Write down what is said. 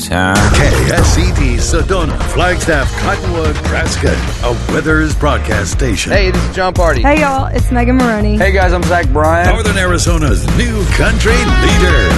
huh? KSET Sedona, Flagstaff, Cottonwood, Nebraska, a Weathers broadcast station. Hey, this is John Party. Hey, y'all, it's Megan Maroney. Hey, guys, I'm Zach Bryan. Northern Arizona's new country leader.